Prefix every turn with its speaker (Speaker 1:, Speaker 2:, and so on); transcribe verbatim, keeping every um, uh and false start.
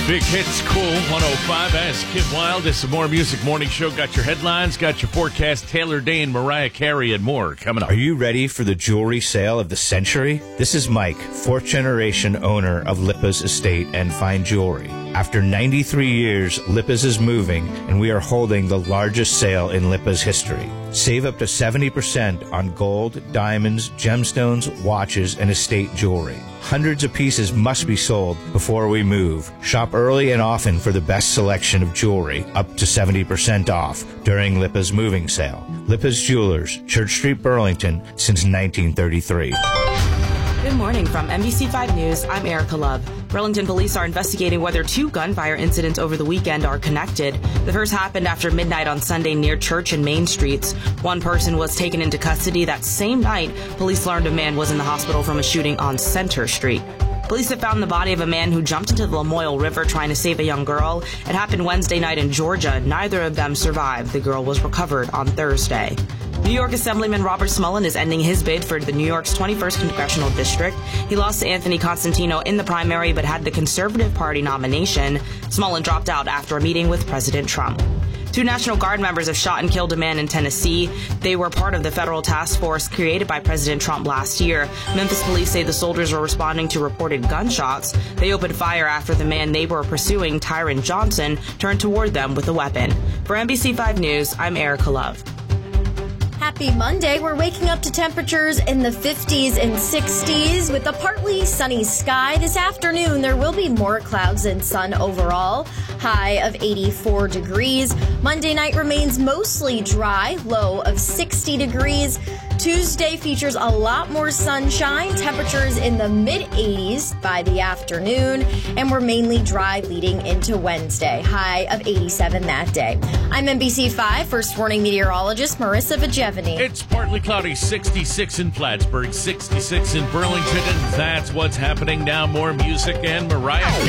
Speaker 1: Big Hits Cool one oh five. As Kid Wild, this is More Music Morning Show. Got your headlines, got your forecast, Taylor Dane, Mariah Carey, and more coming up.
Speaker 2: Are you ready for the jewelry sale of the century? This is Mike, fourth generation owner of Lipa's Estate and Fine Jewelry. After ninety-three years, Lipa's is moving, and we are holding the largest sale in Lipa's history. Save up to seventy percent on gold, diamonds, gemstones, watches, and estate jewelry. Hundreds of pieces must be sold before we move. Shop early and often for the best selection of jewelry, up to seventy percent off during Lipa's moving sale. Lipa's Jewelers, Church Street, Burlington, since nineteen thirty-three.
Speaker 3: Good morning from N B C five News. I'm Erica Love. Burlington police are investigating whether two gunfire incidents over the weekend are connected. The first happened after midnight on Sunday near Church and Main Streets. One person was taken into custody that same night. Police learned a man was in the hospital from a shooting on Center Street. Police have found the body of a man who jumped into the Lamoille River trying to save a young girl. It happened Wednesday night in Georgia. Neither of them survived. The girl was recovered on Thursday. New York Assemblyman Robert Smullen is ending his bid for the New York's twenty-first Congressional District. He lost to Anthony Constantino in the primary but had the Conservative Party nomination. Smullen dropped out after a meeting with President Trump. Two National Guard members have shot and killed a man in Tennessee. They were part of the federal task force created by President Trump last year. Memphis police say the soldiers were responding to reported gunshots. They opened fire after the man they were pursuing, Tyron Johnson, turned toward them with a weapon. For N B C five News, I'm Erica Love.
Speaker 4: Happy Monday. We're waking up to temperatures in the fifties and sixties with a partly sunny sky. This afternoon, there will be more clouds than sun overall. High of eighty-four degrees. Monday night remains mostly dry, low of sixty degrees. Tuesday features a lot more sunshine, temperatures in the mid-eighties by the afternoon, and we're mainly dry leading into Wednesday, high of eighty-seven that day. I'm N B C five First Warning meteorologist Marissa Vigevany.
Speaker 1: It's partly cloudy, sixty-six in Plattsburgh, sixty-six in Burlington, and that's what's happening now. More music and Mariah